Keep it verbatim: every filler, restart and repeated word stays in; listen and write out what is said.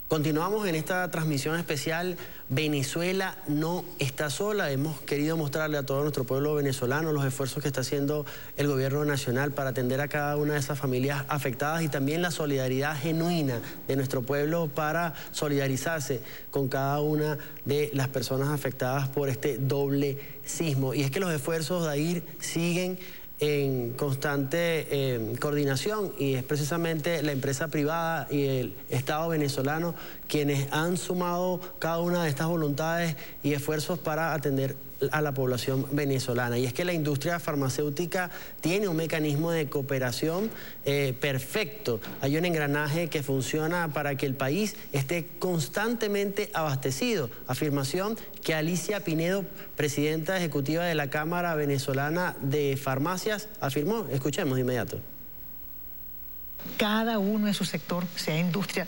Continuamos en esta transmisión especial. Venezuela no está sola. Hemos querido mostrarle a todo nuestro pueblo venezolano los esfuerzos que está haciendo el gobierno nacional para atender a cada una de esas familias afectadas y también la solidaridad genuina de nuestro pueblo para solidarizarse con cada una de las personas afectadas por este doble sismo. Y es que los esfuerzos de AIR siguen en constante eh, coordinación y es precisamente la empresa privada y el Estado venezolano quienes han sumado cada una de estas voluntades y esfuerzos para atender a la población venezolana. Y es que la industria farmacéutica tiene un mecanismo de cooperación eh, perfecto. Hay un engranaje que funciona para que el país esté constantemente abastecido. Afirmación que Alicia Pinedo, presidenta ejecutiva de la Cámara Venezolana de Farmacias, afirmó. Escuchemos de inmediato. Cada uno en su sector, sea industria